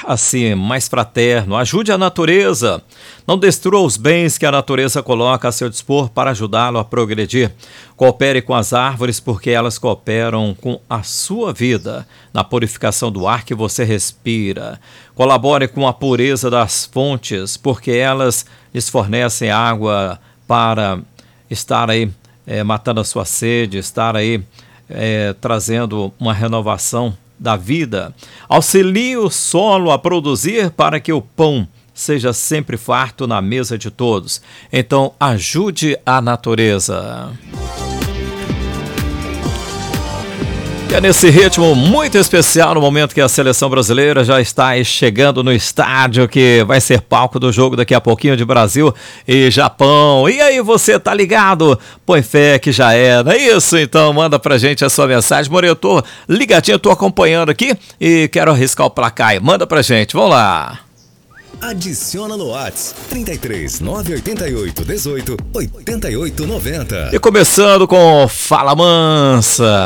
assim, mais fraterno. Ajude a natureza. Não destrua os bens que a natureza coloca a seu dispor para ajudá-lo a progredir. Coopere com as árvores porque elas cooperam com a sua vida, na purificação do ar que você respira. Colabore com a pureza das fontes porque elas lhes fornecem água para estar aí matando a sua sede, estar aí trazendo uma renovação da vida. Auxilie o solo a produzir para que o pão seja sempre farto na mesa de todos. Então, ajude a natureza. E é nesse ritmo muito especial, no momento que a seleção brasileira já está aí chegando no estádio, que vai ser palco do jogo daqui a pouquinho de Brasil e Japão. E aí, você tá ligado? Põe fé que já é, não é isso? Então manda pra gente a sua mensagem. Moreira, eu tô ligadinho, tô acompanhando aqui e quero arriscar o placar aí. Manda pra gente, vamos lá. Adiciona no WhatsApp 33 988 18 88 90. E começando com Fala Mansa.